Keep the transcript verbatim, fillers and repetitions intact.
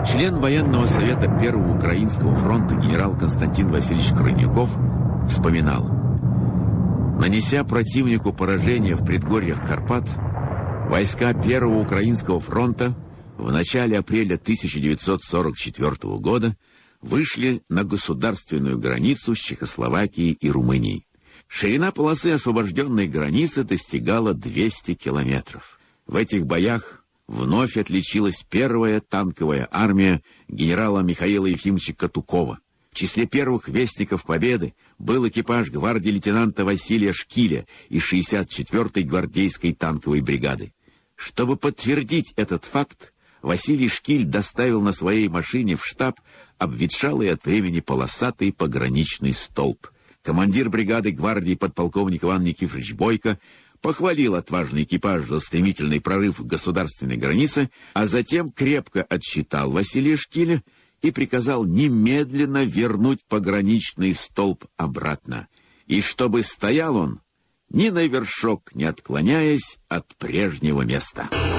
Член военного совета Первого Украинского фронта генерал Константин Васильевич Крайняков вспоминал: нанеся противнику поражение в предгорьях Карпат, войска Первого Украинского фронта в начале апреля тысяча девятьсот сорок четвёртого года вышли на государственную границу с Чехословакией и Румынией. Ширина полосы освобожденной границы достигала двухсот километров. В этих боях вновь отличилась первая танковая армия генерала Михаила Ефимовича Катукова. В числе первых вестников победы был экипаж гвардии лейтенанта Василия Шкиля из шестьдесят четвёртой гвардейской танковой бригады. Чтобы подтвердить этот факт, Василий Шкиль доставил на своей машине в штаб обветшалый от времени полосатый пограничный столб. Командир бригады гвардии подполковник Иван Никифорович Бойко похвалил отважный экипаж за стремительный прорыв государственной границы, а затем крепко отсчитал Василия Шкиля и приказал немедленно вернуть пограничный столб обратно, и чтобы стоял он ни на вершок не отклоняясь от прежнего места.